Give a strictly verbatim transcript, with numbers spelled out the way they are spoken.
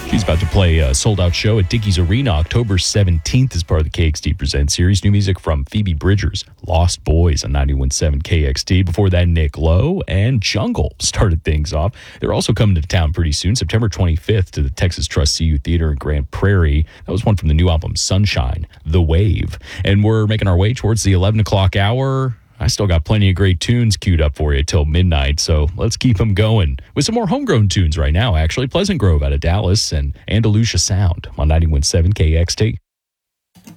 She's about to play a sold-out show at Dickies Arena October seventeenth as part of the K X T Presents series. New music from Phoebe Bridgers, Lost Boys on ninety-one point seven K X T. Before that, Nick Lowe and Jungle started things off. They're also coming to town pretty soon, September twenty-fifth, to the Texas Trust C U Theater in Grand Prairie. That was one from the new album Sunshine, The Wave. And we're making our way towards the eleven o'clock hour. I still got plenty of great tunes queued up for you till midnight, so let's keep them going with some more homegrown tunes right now, actually. Pleasant Grove out of Dallas and Andalusia Sound on ninety-one point seven K X T.